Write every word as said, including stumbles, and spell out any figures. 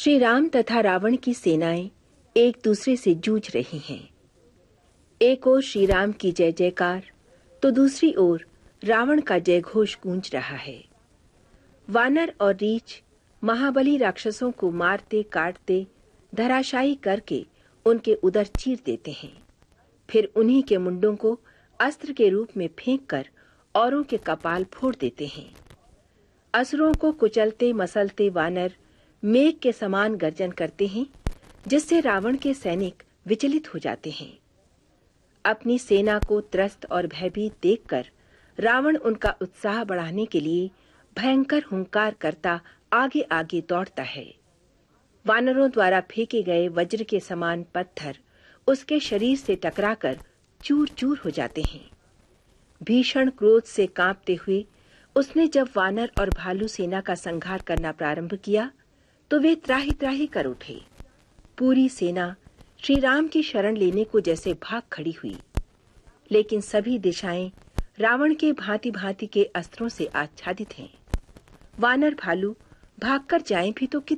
श्री राम तथा रावण की सेनाएं एक दूसरे से जूझ रही हैं। एक ओर श्री राम की जय जयकार तो दूसरी ओर रावण का जय घोष गूंज रहा है। वानर और रीछ महाबली राक्षसों को मारते काटते धराशायी करके उनके उदर चीर देते हैं, फिर उन्हीं के मुंडों को अस्त्र के रूप में फेंककर औरों के कपाल फोड़ देते हैं। असुरों को कुचलते मसलते वानर मेघ के समान गर्जन करते हैं, जिससे रावण के सैनिक विचलित हो जाते हैं। अपनी सेना को त्रस्त और भयभीत देखकर रावण उनका उत्साह बढ़ाने के लिए भयंकर हुंकार करता आगे आगे दौड़ता है। वानरों द्वारा फेंके गए वज्र के समान पत्थर उसके शरीर से टकराकर चूर चूर हो जाते हैं। भीषण क्रोध से कांपते हुए उसने जब वानर और भालू सेना का संहार करना प्रारंभ किया तो वे त्राही त्राही कर उठे। पूरी सेना श्री राम की शरण लेने को जैसे भाग खड़ी हुई, लेकिन सभी दिशाएं रावण के भांति भांति के अस्त्रों से आच्छादित हैं। वानर भालू भागकर जाएं भी तो किधर